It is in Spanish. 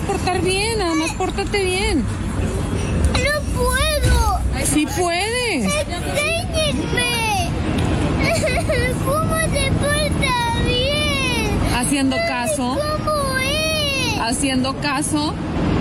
puedes portar bien, nada más pórtate bien. No puedo. Sí puedes. Enséñenme. ¿Cómo se porta bien? Haciendo caso. ¿Cómo es? Haciendo caso.